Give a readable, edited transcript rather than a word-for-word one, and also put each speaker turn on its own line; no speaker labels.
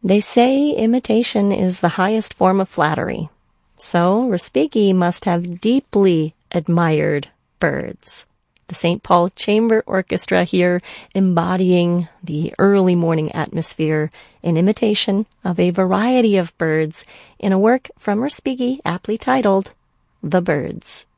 They say imitation is the highest form of flattery. So Respighi must have deeply admired birds. The St. Paul Chamber Orchestra here embodying the early morning atmosphere in imitation of a variety of birds in a work from Respighi aptly titled The Birds.